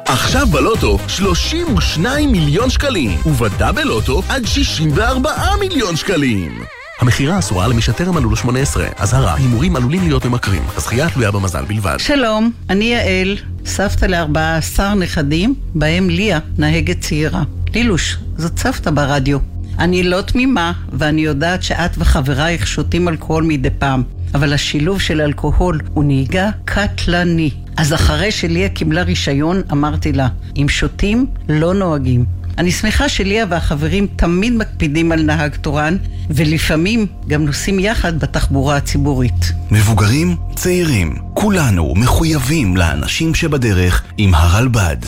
עכשיו בלוטו 32 מיליון שקלים, ובדאבלוטו עד 64 מיליון שקלים. המחירה אסורה למי שטרם מלאו 18. אזהרה, הימורים עלולים להיות ממכרים. הזכייה תלויה במזל בלבד. שלום, אני יעל, סבתא ל14 נכדים, בהם ליה, נהגת צעירה. לילוש, זאת סבתא ברדיו. אני לא תמימה, ואני יודעת שאת וחברייך שותים אלכוהול מדי פעם. אבל השילוב של אלכוהול הוא נהיגה קטלני. אז אחרי שליה קיבלה רישיון, אמרתי לה, אם שותים, לא נוהגים. אני שמחה שליה והחברים תמיד מקפידים על נהג תורן, ולפעמים גם נוסעים יחד בתחבורה הציבורית. מבוגרים, צעירים, כולנו מחויבים לאנשים שבדרך עם הרלב"ד.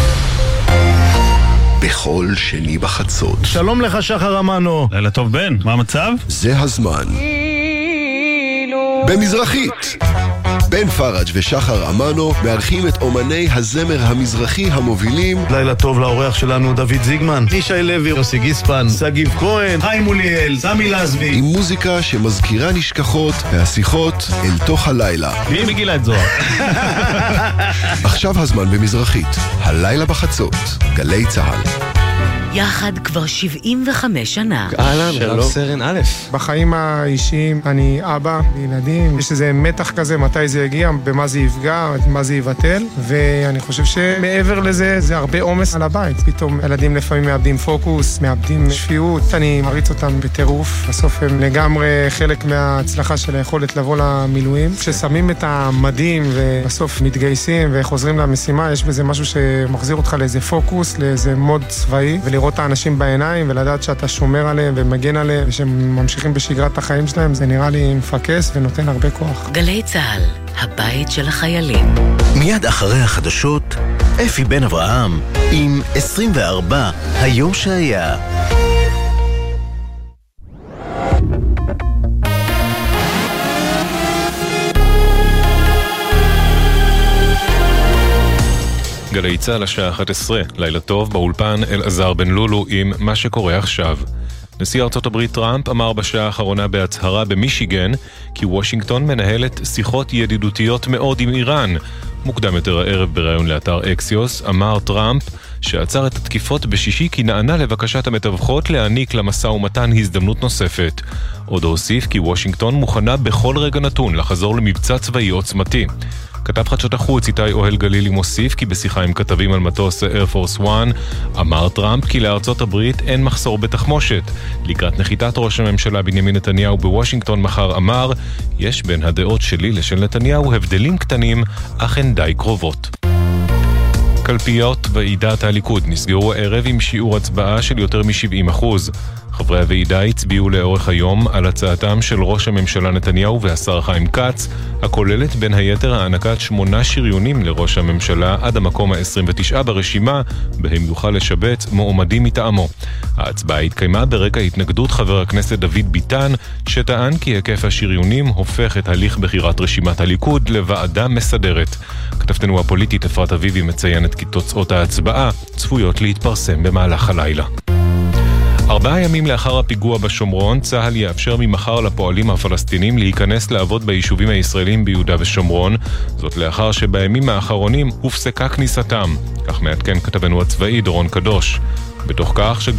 בכל שני בחצות. שלום לך שחר אמנו. לילה טוב בן, מה המצב? זה הזמן. במזרחית. בן פרג' ושחר אמנו מארחים את אומני הזמר המזרחי המובילים. לילה טוב לאורח שלנו דוד זיגמן, ישי לוי, יוסי גיספן, סגיב כהן, חיים מוליאל, סמי לזבי. עם מוזיקה שמזכירה נשכחות והשיחות אל תוך הלילה. מי מגילה את זוהר? עכשיו הזמן במזרחית. הלילה בחצות. גלי צהל. יחד כבר 75 שנה. אהלן, רב סרן א'. בחיים האישיים אני אבא לילדים, יש איזה מתח כזה, מתי זה יגיע, במה זה יפגע, מה זה יבטל, ואני חושב שמעבר לזה, זה הרבה עומס על הבית. פתאום ילדים לפעמים מאבדים פוקוס, מאבדים שפיות, אני מריץ אותם בטירוף, בסוף הם לגמרי חלק מההצלחה של היכולת לבוא למילואים. כששמים את המדים ובסוף מתגייסים וחוזרים למשימה, יש בזה משהו שמחזיר אותך לאיזה פוקוס, לאיזה מוד צבאי, לראות את האנשים בעיניים ולדעת שאתה שומר עליהם ומגן עליהם ושהם ממשיכים בשגרת החיים שלהם, זה נראה לי מפקס ונותן הרבה כוח. גלי צהל, הבית של החיילים. מיד אחרי החדשות, אפי בן אברהם עם 24 היום שהיה. גלי צהל השעה 11, לילה טוב, באולפן אלעזר בן לולו עם מה שקורה עכשיו. נשיא ארצות הברית טראמפ אמר בשעה האחרונה בהצהרה במישיגן כי וושינגטון מנהלת שיחות ידידותיות מאוד עם איראן. מוקדם יותר הערב בראיון לאתר אקסיוס אמר טראמפ שעצר את התקיפות בשישי כי נענה לבקשת המתווכות להעניק למשא ומתן הזדמנות נוספת. עוד הוסיף כי וושינגטון מוכנה בכל רגע נתון לחזור למבצע צבאי עוצמתי. כתב חדשות החוץ איתי אוהל גלילי מוסיף כי בשיחה עם כתבים על מטוס Air Force One אמר טראמפ כי לארצות הברית אין מחסור בתחמושת. לקראת נחיתת ראש הממשלה בנימין נתניהו בוושינגטון מחר אמר יש בין הדעות שלי לשל נתניהו הבדלים קטנים אך הן די קרובות. קלפיות ועידת הליכוד נסגרו הערב עם שיעור הצבעה של יותר מ-70%. חברי הוועידה הצביעו לאורך היום על הצעתם של ראש הממשלה נתניהו והשר חיים כץ, הכוללת בין היתר הענקת 8 שריונים לראש הממשלה עד המקום ה-29 ברשימה, בהם יוכל לשבץ מועמדים מטעמו. ההצבעה התקיימה ברקע התנגדות חבר הכנסת דוד ביטן, שטען כי היקף השריונים הופך את הליך בחירת רשימת הליכוד לוועדה מסדרת. כתבתנו הפוליטית אפרת אביבי מציינת כי תוצאות ההצבעה צפויות להתפרסם במהלך הלילה. 4 ימים לאחר הפיגוע בשומרון, צה"ל יאפשר ממחר לפועלים הפלסטינים להיכנס לעבוד ביישובים הישראלים ביהודה ושומרון, זאת לאחר שבימים האחרונים הופסקה כניסתם. כך מעדכן כתבנו הצבאי דורון קדוש. בתוך כך